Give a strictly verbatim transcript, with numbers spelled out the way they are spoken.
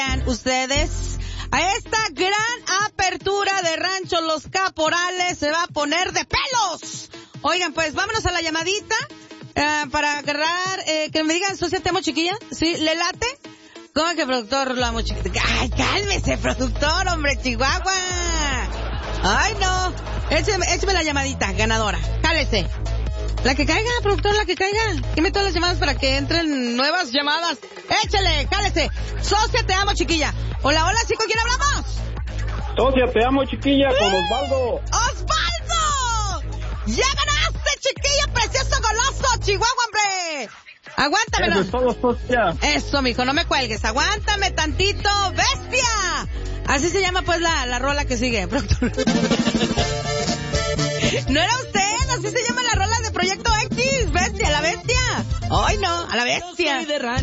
Ustedes, a esta gran apertura de Rancho Los Caporales se va a poner de pelos. Oigan, pues vámonos a la llamadita uh, para agarrar, eh, que me digan, ¿socia te amo chiquilla? ¿Sí? ¿Le late? ¿Cómo que productor lo amo chiquilla? ¡Ay, cálmese, productor, hombre, Chihuahua! ¡Ay, no! Écheme, écheme la llamadita, ganadora. Jálese. La que caiga, productor, la que caiga. Dime todas las llamadas para que entren nuevas llamadas. Échale, jálese. Socia, te amo, chiquilla. Hola, hola, sí, ¿con quién hablamos? Socia, te amo, chiquilla, con Osvaldo. ¡Osvaldo! ¡Ya ganaste, chiquilla, precioso, goloso, Chihuahua, hombre! Aguántamelo. Eso es todo, socia. Eso, mijo, no me cuelgues. Aguántame tantito, bestia. Así se llama, pues, la, la rola que sigue, productor. ¿No era usted? Así se llama la rola de Proyecto X, bestia, la bestia. Ay, no, a la bestia.